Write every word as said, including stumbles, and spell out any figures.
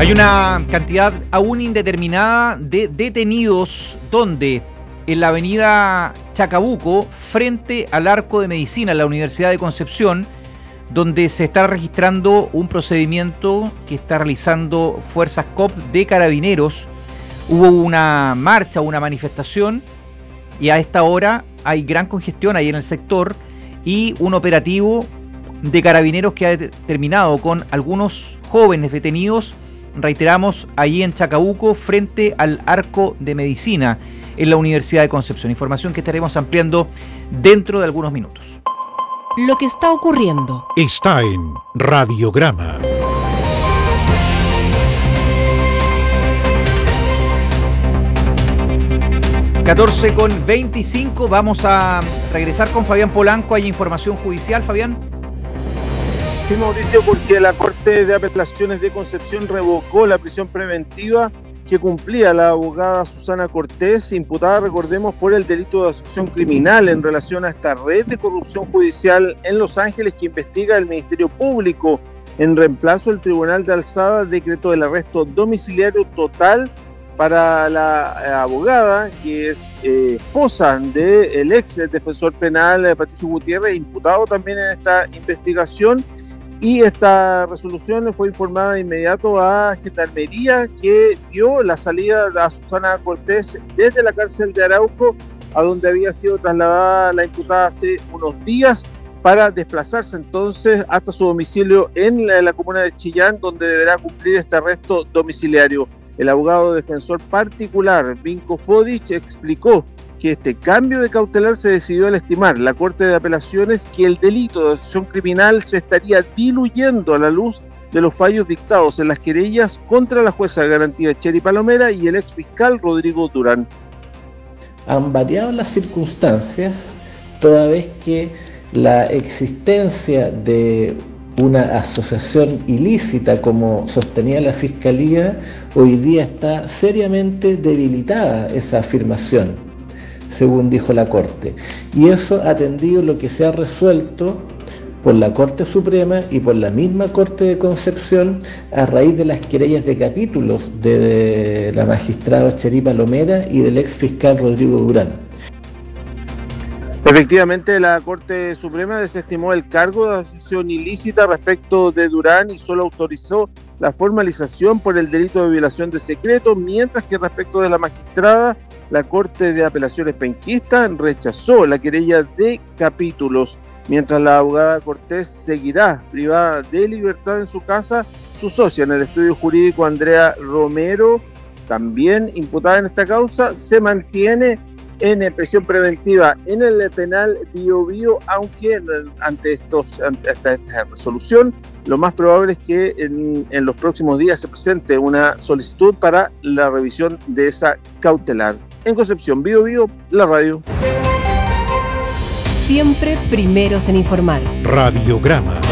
Hay una cantidad aún indeterminada de detenidos donde en la avenida Chacabuco, frente al Arco de Medicina, en la Universidad de Concepción, donde se está registrando un procedimiento que está realizando Fuerzas C O P de Carabineros. Hubo una marcha, una manifestación, y a esta hora hay gran congestión ahí en el sector y un operativo de Carabineros que ha terminado con algunos jóvenes detenidos, reiteramos, ahí en Chacabuco, frente al Arco de Medicina, en la Universidad de Concepción. Información que estaremos ampliando dentro de algunos minutos. Lo que está ocurriendo está en Radiograma. catorce con veinticinco, vamos a regresar con Fabián Polanco. Hay información judicial, Fabián. Sí, Mauricio, porque la Corte de Apelaciones de Concepción revocó la prisión preventiva que cumplía la abogada Susana Cortés, imputada, recordemos, por el delito de asociación criminal en relación a esta red de corrupción judicial en Los Ángeles que investiga el Ministerio Público. En reemplazo, el Tribunal de Alzada decretó el arresto domiciliario total para la abogada, que es eh, esposa del ex defensor penal Patricio Gutiérrez, imputado también en esta investigación. Y esta resolución fue informada de inmediato a Gendarmería, que dio la salida a Susana Cortés desde la cárcel de Arauco, a donde había sido trasladada la imputada hace unos días, para desplazarse entonces hasta su domicilio en la, en la comuna de Chillán, donde deberá cumplir este arresto domiciliario. El abogado defensor particular, Vinko Fodich, explicó que este cambio de cautelar se decidió al estimar la Corte de Apelaciones que el delito de asociación criminal se estaría diluyendo a la luz de los fallos dictados en las querellas contra la jueza de garantía Cheri Palomera y el ex fiscal Rodrigo Durán. Han variado las circunstancias, toda vez que la existencia de una asociación ilícita, como sostenía la Fiscalía, hoy día está seriamente debilitada esa afirmación, según dijo la Corte. Y eso ha atendido lo que se ha resuelto por la Corte Suprema y por la misma Corte de Concepción a raíz de las querellas de capítulos de, de la magistrada Cheri Palomera y del ex fiscal Rodrigo Durán. Efectivamente, la Corte Suprema desestimó el cargo de asociación ilícita respecto de Durán y solo autorizó la formalización por el delito de violación de secreto, mientras que respecto de la magistrada, la Corte de Apelaciones penquista rechazó la querella de capítulos. Mientras la abogada Cortés seguirá privada de libertad en su casa, su socia en el estudio jurídico, Andrea Romero, también imputada en esta causa, se mantiene en prisión preventiva en el penal Bío Bío, aunque ante, estos, ante esta, esta resolución lo más probable es que en, en los próximos días se presente una solicitud para la revisión de esa cautelar. En Concepción, Bío Bío, la radio. Siempre primeros en informar. Radiograma.